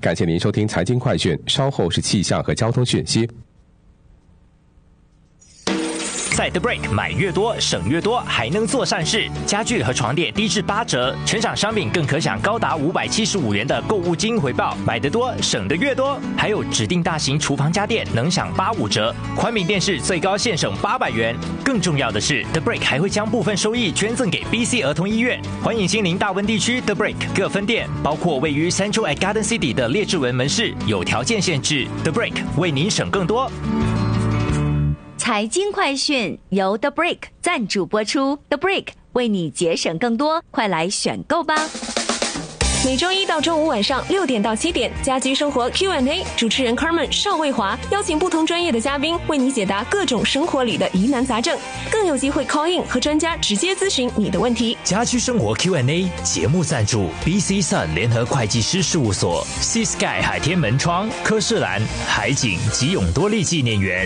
感谢您收听财经快讯，稍后是气象和交通讯息。 在 The Break 买越多省越多，还能做善事。家具和床垫低至8折，全场商品更可享高达575元的购物金回报。买得多省得越多，还有指定大型厨房家电能享85折，宽屏电视最高现省800元。更重要的是 ，The Break 还会将部分收益捐赠给 BC 儿童医院。欢迎亲临大温地区 The Break 各分店，包括位于 Central at Garden City 的列治文门市，有条件限制。The Break 为您省更多。 财经快讯由 The Break 赞助播出 ，The Break 为你节省更多，快来选购吧！ 每周一到周五晚上6点到7点，家居生活 Q&A， 主持人 Carmen 邵卫华邀请不同专业的嘉宾为你解答各种生活里的疑难杂症，更有机会 call in 和专家直接咨询你的问题。 家居生活 Q&A 节目赞助 BC Sun 联合会计师事务所、Sea Sky 海天门窗、科士兰、海景及永多利纪念园。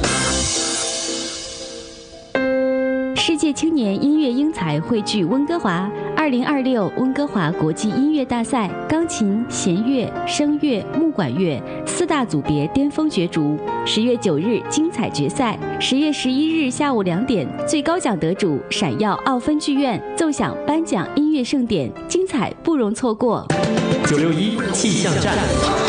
世界青年音乐英才汇聚温哥华，2026温哥华国际音乐大赛，钢琴、弦乐、声乐、木管乐4大组别巅峰角逐。10月9日精彩决赛，10月11日下午2点，最高奖得主闪耀奥芬剧院奏响颁奖音乐盛典，精彩不容错过。 961气象站。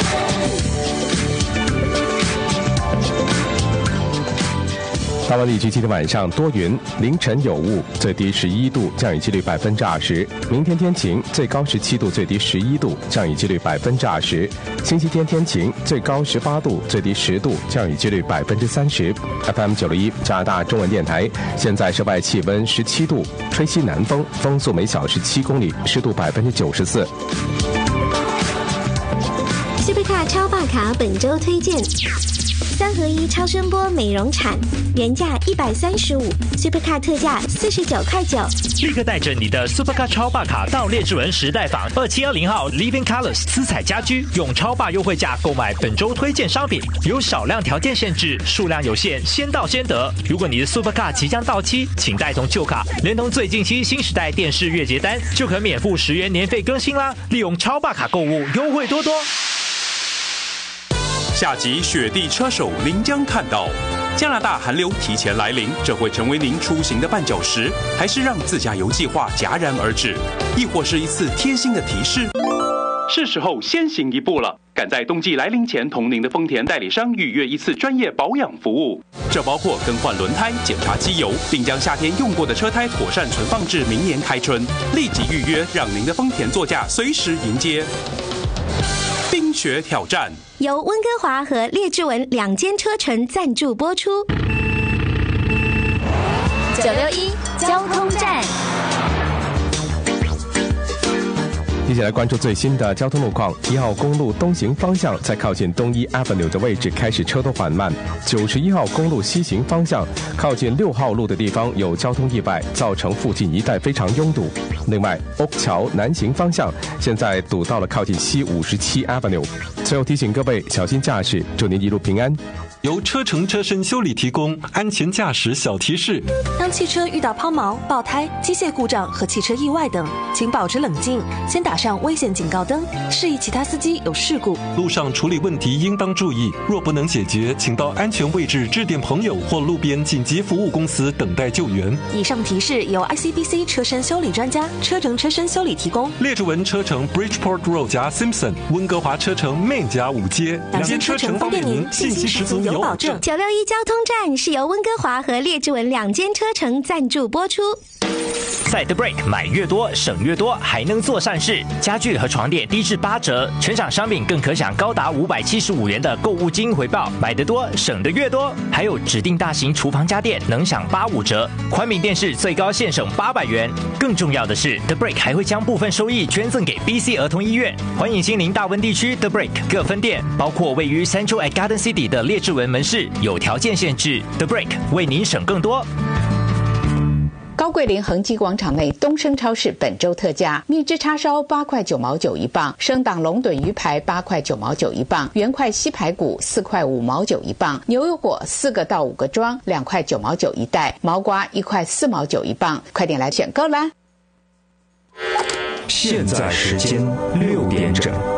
大温地区今天晚上多云，凌晨有雾，最低11度，降雨几率20%。明天天晴，最高17度，最低11度，降雨几率20%。星期天天晴，最高18度，最低10度，降雨几率30%。FM 961加拿大中文电台，现在室外气温17度，吹西南风，风速每小时7公里，湿度94%。 Supercar 超霸卡本周推荐3合1超声波美容铲，原价135 ，Supercar 特价49.9块。 立刻带着你的 Supercar 超霸卡到列治文时代坊2720号 Living Colors 私彩家居，用超霸优惠价购买本周推荐商品，有少量条件限制，数量有限，先到先得。如果你的 Supercar 即将到期，请带同旧卡，连同最近期新时代电视月结单，就可免付10元年费更新啦！利用超霸卡购物，优惠多多。 下集雪地车手您将看到，加拿大寒流提前来临，这会成为您出行的绊脚石，还是让自驾游计划戛然而止，亦或是一次贴心的提示？是时候先行一步了，赶在冬季来临前同您的丰田代理商预约一次专业保养服务，这包括更换轮胎、检查机油，并将夏天用过的车胎妥善存放至明年开春。立即预约，让您的丰田座驾随时迎接冰雪挑战。 由温哥华和列治文2间车城赞助播出。 961交通站。 接下来关注最新的交通路况。1号公路东行方向在靠近东一 Avenue 的位置开始车多缓慢。91号公路西行方向靠近6号路的地方有交通意外，造成附近一带非常拥堵。另外，欧桥南行方向现在堵到了靠近西57 Avenue。最后提醒各位小心驾驶，祝您一路平安。 由车城车身修理提供安全驾驶小提示： 当汽车遇到抛锚、爆胎、机械故障和汽车意外等，请保持冷静，先打上危险警告灯，示意其他司机有事故。 路上处理问题应当注意，若不能解决，请到安全位置致电朋友或路边紧急服务公司等待救援。 以上提示由 ICBC 车身修理专家车城车身修理提供。 列治文车城 Bridgeport Road 加 Simpson， 温哥华车城 Main 加5街，2间车城方便您，信息十足有保证。 961交通站是由温哥华和列治文2间车城赞助播出。 在 The Break 买越多省越多，还能做善事。家具和床垫低至8折，全场商品更可享高达575元的购物金回报。买得多省得越多，还有指定大型厨房家电能享85折，宽屏电视最高现省800元。更重要的是 ，The Break 还会将部分收益捐赠给 BC 儿童医院。欢迎亲临大温地区 The Break 各分店，包括位于 Central at Garden City 的列治文门市，有条件限制。The Break 为您省更多。 高桂林恒基广场内东升超市本周特价：蜜汁叉烧8块9毛9一磅，生档龙趸鱼排8块9毛9一磅，原块西排骨4块5毛9一磅，牛油果4个到5个装2块9毛9一袋，毛瓜1块4毛9一磅，快点来选购啦！ 现在时间6点整。